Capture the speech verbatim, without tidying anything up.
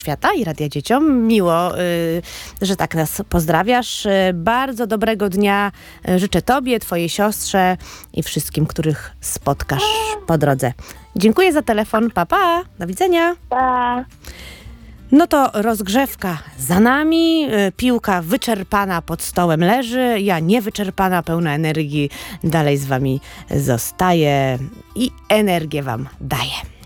Świata i Radia Dzieciom. Miło, y, że tak nas pozdrawiasz. Y, bardzo dobrego dnia y, życzę Tobie, Twojej siostrze i wszystkim, których spotkasz po drodze. Dziękuję za telefon. Pa, pa. Do widzenia. Pa. No to rozgrzewka za nami. Y, piłka wyczerpana pod stołem leży. Ja niewyczerpana, pełna energii. Dalej z Wami zostaję i energię Wam daję.